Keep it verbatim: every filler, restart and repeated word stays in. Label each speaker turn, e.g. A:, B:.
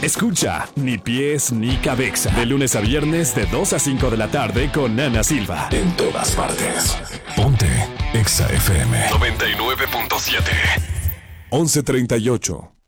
A: Escucha Ni Pies Ni Cabeza de lunes a viernes de dos a cinco de la tarde con Ana Silva.
B: En todas partes. Ponte Exa F M noventa y nueve punto siete.
A: once treinta y ocho.